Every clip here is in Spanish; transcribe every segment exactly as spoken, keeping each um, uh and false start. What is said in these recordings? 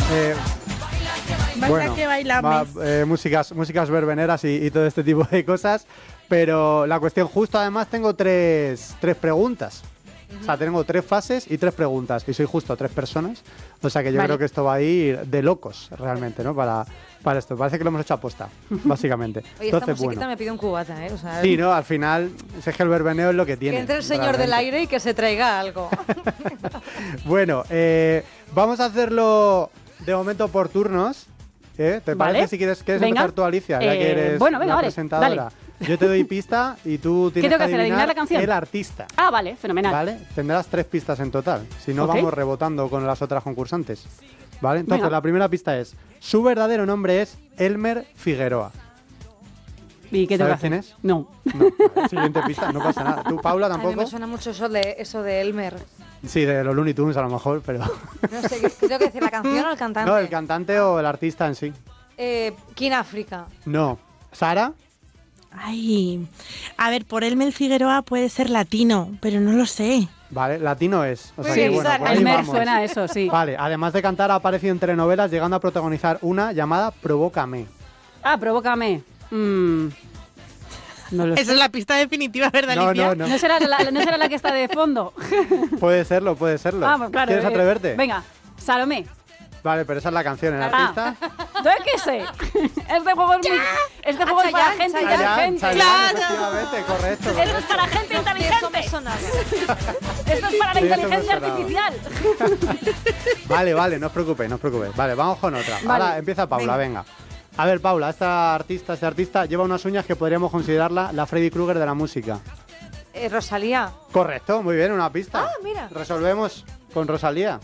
Eh, Baila bueno, que bailame. va, eh, músicas, músicas verbeneras y, y todo este tipo de cosas. Pero la cuestión, justo además tengo tres, tres preguntas. Uh-huh. O sea, tengo tres fases y tres preguntas. Y soy justo tres personas. O sea que yo vale. creo que esto va a ir de locos realmente, ¿no? Para, para esto. Parece que lo hemos hecho aposta, básicamente. Oye, Entonces, esta musiquita bueno. me pide un cubata, ¿eh? O sea, Sí, ¿no? Al final, es que el verbeneo es lo que tiene. que entre el señor realmente. del aire y que se traiga algo. Bueno, eh, vamos a hacerlo de momento por turnos. ¿Eh? ¿Te Vale. parece si quieres, quieres Venga. empezar tú, Alicia? Ya Eh, que eres bueno, venga, la vale, presentadora. dale. Yo te doy pista y tú tienes tengo que que hacer? adivinar ¿Adivinar la canción? el artista. Ah, vale, fenomenal. ¿Vale? Tendrás tres pistas en total. Si no, Ok. vamos rebotando con las otras concursantes. ¿Vale? Entonces, Venga. la primera pista es: su verdadero nombre es Elmer Figueroa. ¿Y qué tengo que ¿Sabes quién hacer? es? No. No. Siguiente pista, no pasa nada. ¿Tú, Paula, A mí tampoco? me suena mucho eso de, eso de Elmer. Sí, de los Looney Tunes a lo mejor, pero... No sé, ¿qué tengo que decir? ¿La canción o el cantante? No, el cantante o el artista en sí. Eh, King África. No. ¿Sara? Ay, a ver, por Elmer Figueroa puede ser latino, pero no lo sé. Vale, latino es. O sea Muy que, bien, bueno, Sara. por ahí Elmer vamos. suena a eso, sí. Vale, además de cantar ha aparecido en telenovelas, llegando a protagonizar una llamada Provócame. Ah, provócame. Mm, no lo Esa sé. es la pista definitiva, ¿verdad, No, Alicia? no, no. ¿No será la, ¿No será la que está de fondo? Puede serlo, puede serlo. Ah, pues claro. ¿Quieres eh, atreverte? Venga, Salomé. Vale, pero esa es la canción, ¿el Ah, artista? ¿yo qué sé? Este juego es, muy- este juego es para Chayanne, gente Chayanne. inteligente. Chayanne, Claro. efectivamente, correcto. Esto es para gente Eso me inteligente. sonaba. Esto es para la Sí, eso me inteligencia sonaba. artificial. Vale, vale, no os preocupéis, no os preocupéis. Vale, vamos con otra. Vale. Ahora empieza Paula, venga. A ver, Paula, esta artista, este artista lleva unas uñas que podríamos considerarla la Freddy Krueger de la música. Eh, Rosalía. Correcto, muy bien, una pista. Ah, mira. Resolvemos con Rosalía.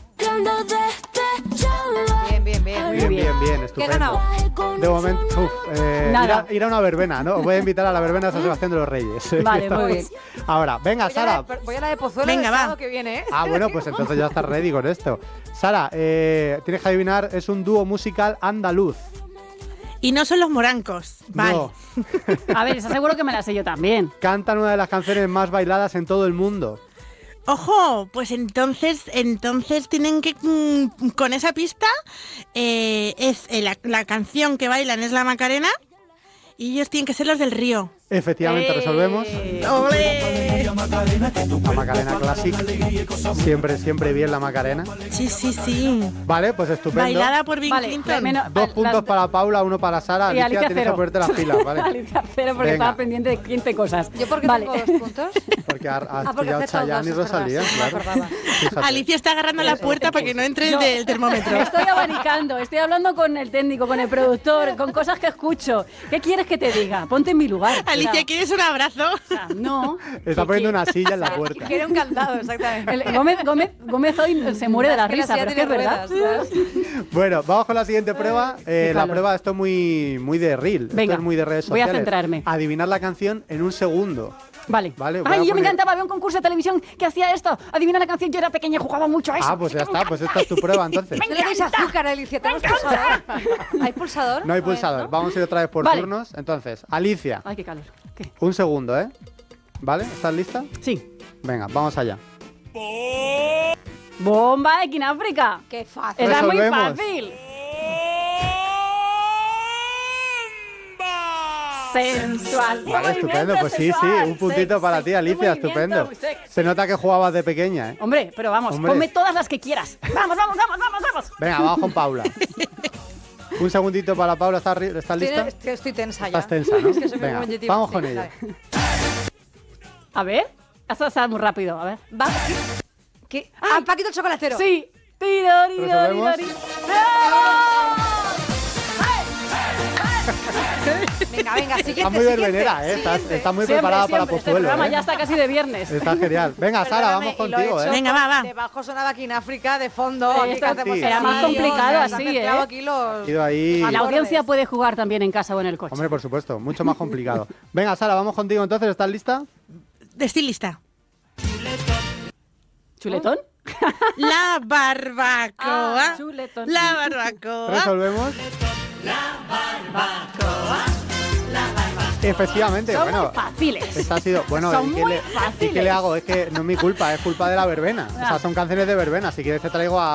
Bien, bien, bien. Muy Bien, bien. bien, bien, ¿Qué he estupendo. ganado? De momento, uf, eh, ir, Nada. a, ir a una verbena, ¿no? Os voy a invitar a la verbena de San Sebastián de los Reyes. Vale, muy bien. Ahora, venga, Voy a, la Sara. de, voy a la de Pozuelo Venga, el va. sábado que viene, ¿eh? Ah, bueno, pues entonces ya estás ready con esto. Sara, eh, tienes que adivinar, es un dúo musical andaluz. Y no son los morancos. Vale. No, A ver, esa seguro que me la sé yo también. cantan una de las canciones más bailadas en todo el mundo. Ojo, pues entonces, entonces tienen que mm, con esa pista eh, es eh, la, la canción que bailan es la Macarena y ellos tienen que ser los del Río. Efectivamente, Eh, resolvemos. ¡Ole! La Macarena Classic. Siempre, siempre bien la Macarena. Sí, sí, sí. Vale, pues estupendo. Bailada por Bill Vale, Clinton. menos- Dos las- puntos para Paula, uno para Sara. Y Alicia, Alicia tienes cero. que ponerte las pilas, ¿vale? Alicia cero porque Venga. estaba pendiente de quince cosas. ¿Yo por qué Vale. tengo dos puntos? Porque has, has Ah, porque pillado hace todos, Chayanne y es verdad, Rosalía, sí, me claro. acordaba. Fíjate. Alicia está agarrando la puerta para que no entre el No. del termómetro. Estoy abanicando, estoy hablando con el técnico, con el productor, con cosas que escucho. ¿Qué quieres que te diga? Ponte en mi lugar. Alicia, O sea, ¿quieres un abrazo? o sea, no. Está ¿Qué poniendo quieres? una silla en la puerta. Quiere un candado, exactamente. El- Gómez, Gómez, Gómez hoy se muere de la Es que la risa, silla pero es que es tiene verdad. ruedas, ¿sabes? Bueno, vamos con la siguiente prueba. Eh, qué la calor. prueba, esto es muy, muy de reel. Venga, esto es muy de redes voy a sociales. centrarme. Adivinar la canción en un segundo. Vale. Vale, voy Ay, a yo me poner- encantaba, había un concurso de televisión que hacía esto. Adivina la canción, yo era pequeña y jugaba mucho a eso. Ah, pues ya está, pues esta es tu prueba entonces. No le deis azúcar, Alicia. ¿Tenemos pulsador? ¿Hay pulsador? No hay pulsador. ¿No? Vamos a ir otra vez por Vale. turnos. Entonces, Alicia, Ay, qué calor. ¿Qué? un segundo, ¿eh? ¿Vale? ¿Estás lista? Sí. Venga, vamos allá. Bomba de África. Qué fácil. Era muy Resolvemos. fácil. Sensual. Vale, movimiento estupendo. Pues sí, sí, sensual, un puntito sexy, para ti, un Alicia, movimiento estupendo. muy sexy. Se nota que jugabas de pequeña, ¿eh? Hombre, pero vamos, Hombre. ponme todas las que quieras. Vamos, vamos, vamos, vamos, vamos. Venga, vamos con Paula. Un segundito para Paula, ¿estás, ri- estás Estoy, lista? estoy, estoy tensa ya. Estás tensa, ¿no? Es que soy muy Venga, competitiva. vamos Sí, con ella. dale. A ver, esto está muy rápido, a ver. Va. ¿Qué? Ah, Paquito el chocolatero. Sí. Tiro, tiro, ¿Resolvemos? tiro, tiro. ¡Bravo! Venga, venga, siguiente, Está muy siguiente, verbenera, ¿eh? Estás, siguiente. estás muy Siempre, preparada para siempre, este Pozuelo, programa ¿eh? ya está casi de viernes. Está genial. Venga, Sara, Perdóname, vamos y lo he contigo, hecho ¿eh? Venga, va, va. Debajo sonaba aquí en África, de fondo. Sí, aquí esto que hacemos era más sonidos, complicado nos han así, mezclado ¿eh? aquí los... Ido ahí. Y la acordes. audiencia puede jugar también en casa o en el coche. Hombre, por supuesto, mucho más complicado. Venga, Sara, vamos contigo entonces. ¿Estás lista? Estoy lista. ¿Chuletón? La barbacoa. Ah, chuletón. La barbacoa. ¿Resolvemos? Efectivamente, Son bueno. muy fáciles. Esta ha sido. Bueno, Son ¿y qué, muy le, ¿y fáciles. qué le hago? Es que no es mi culpa, es culpa de la verbena. O sea, Ah. son canciones de verbena. Si quieres, te traigo a